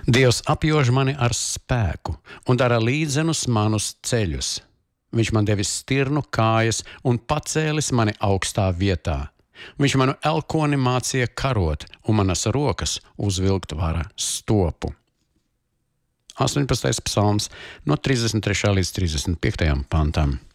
Dievs apjož mani ar spēku un dara līdzenus manus ceļus. Viņš man devis stirnu kājas un pacēlis mani augstā vietā. Viņš manu elkoni mācīja karot un manas rokas uzvilkt vara stopu. 18. psalms no 33. līdz 35. pantam.